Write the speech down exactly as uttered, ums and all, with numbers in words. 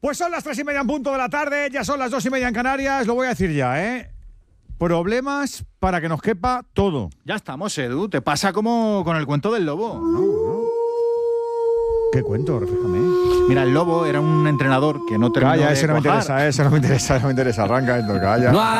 Pues son las tres y media en punto de la tarde, ya son las dos y media en Canarias, lo voy a decir ya, ¿eh? Problemas para que nos quepa todo. Ya estamos, Edu. Te pasa como con el cuento del lobo. No, no. ¿Qué cuento? Refléjame. Mira, el lobo era un entrenador que no terminó Calla, de ese no me cuajar. interesa, ese no me interesa, no me interesa. Arranca esto, calla.